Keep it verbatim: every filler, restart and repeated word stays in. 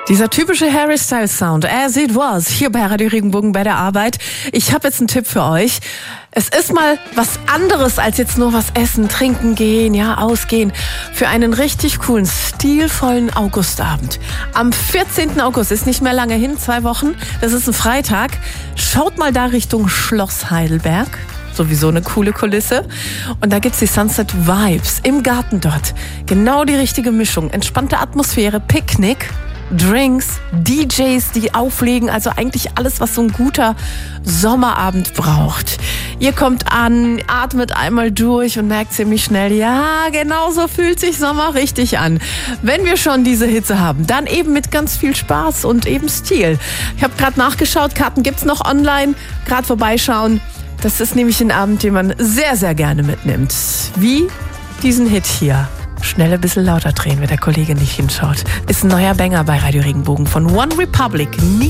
Dieser typische Harry Styles Sound, as it was, hier bei Radio Regenbogen bei der Arbeit. Ich habe jetzt einen Tipp für euch. Es ist mal was anderes als jetzt nur was essen, trinken gehen, ja, ausgehen. Für einen richtig coolen, stilvollen Augustabend. Am vierzehnten August, ist nicht mehr lange hin, zwei Wochen. Das ist ein Freitag. Schaut mal da Richtung Schloss Heidelberg. Sowieso eine coole Kulisse. Und da gibt's die Sunset Vibes im Garten dort. Genau die richtige Mischung. Entspannte Atmosphäre, Picknick, Drinks, D Js, die auflegen, also eigentlich alles, was so ein guter Sommerabend braucht. Ihr kommt an, atmet einmal durch und merkt ziemlich schnell, ja, genau so fühlt sich Sommer richtig an. Wenn wir schon diese Hitze haben, dann eben mit ganz viel Spaß und eben Stil. Ich habe gerade nachgeschaut, Karten gibt's noch online, gerade vorbeischauen. Das ist nämlich ein Abend, den man sehr, sehr gerne mitnimmt. Wie diesen Hit hier. Schnell ein bisschen lauter drehen, wenn der Kollege nicht hinschaut. Ist ein neuer Banger bei Radio Regenbogen von One Republic.